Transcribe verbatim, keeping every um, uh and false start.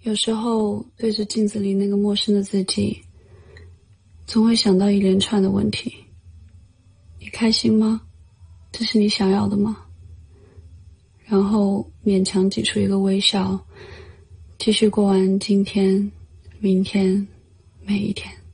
有时候对着镜子里那个陌生的自己，总会想到一连串的问题。你开心吗？这是你想要的吗？然后勉强挤出一个微笑，继续过完今天、明天、每一天。